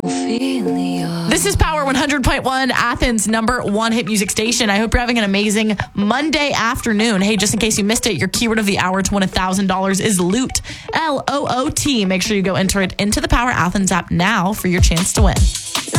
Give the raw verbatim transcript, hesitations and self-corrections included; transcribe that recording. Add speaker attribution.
Speaker 1: This is Power one hundred point one, Athens' number one hit music station. I hope you're having an amazing Monday afternoon. Hey, just in case you missed it, your keyword of the hour to win one thousand dollars is loot, L O O T. Make sure you go enter it into the Power Athens app now for your chance to win.